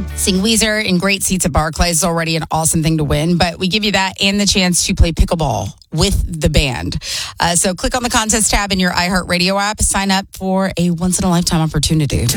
Seeing Weezer in great seats at Barclays is already an awesome thing to win, but we give you that and the chance to play pickleball with the band. So click on the contest tab in your iHeartRadio app, sign up for a once-in-a-lifetime opportunity.